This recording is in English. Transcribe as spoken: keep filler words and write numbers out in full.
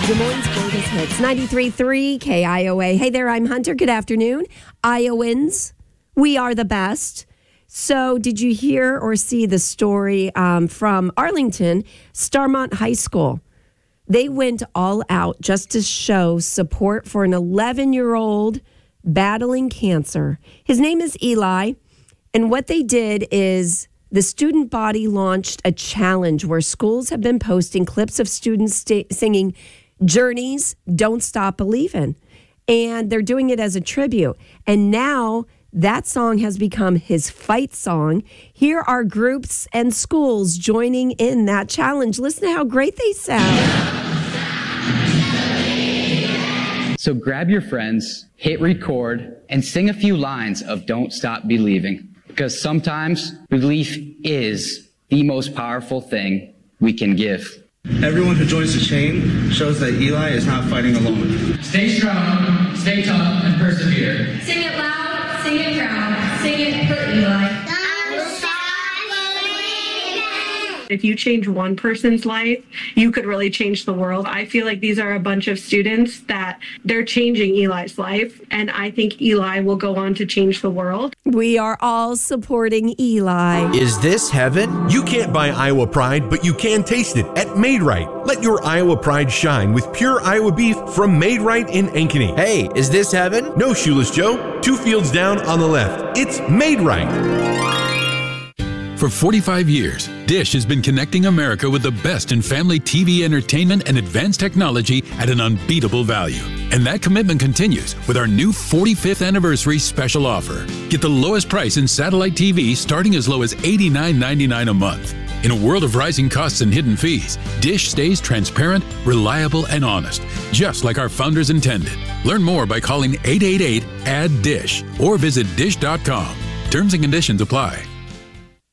Des Moines' greatest hits, ninety-three point three K I O A. Hey there, I'm Hunter. Good afternoon. Iowans, we are the best. So did you hear or see the story um, from Arlington, Starmont High School? They went all out just to show support for an eleven-year-old battling cancer. His name is Eli, and what they did is the student body launched a challenge where schools have been posting clips of students st- singing Journey's Don't Stop Believin', and they're doing it as a tribute. And now that song has become his fight song. Here are groups and schools joining in that challenge. Listen to how great they sound. So grab your friends, hit record, and sing a few lines of Don't Stop Believing. Because sometimes belief is the most powerful thing we can give. Everyone who joins the chain shows that Eli is not fighting alone. Stay strong, stay tough, and persevere. Sing it loud, sing it proud, sing it for Eli. If you change one person's life, you could really change the world. I feel like these are a bunch of students that they're changing Eli's life, and I think Eli will go on to change the world. We are all supporting Eli. Is this heaven? You can't buy Iowa Pride, but you can taste it at Made Right. Let your Iowa Pride shine with pure Iowa beef from Made Right in Ankeny. Hey, is this heaven? No, Shoeless Joe. Two fields down on the left. It's Made Right. For forty-five years, Dish has been connecting America with the best in family T V entertainment and advanced technology at an unbeatable value. And that commitment continues with our new forty-fifth anniversary special offer. Get the lowest price in satellite T V starting as low as eighty-nine ninety-nine a month. In a world of rising costs and hidden fees, Dish stays transparent, reliable, and honest, just like our founders intended. Learn more by calling eight eight eight, A D D, D I S H or visit dish dot com. Terms and conditions apply.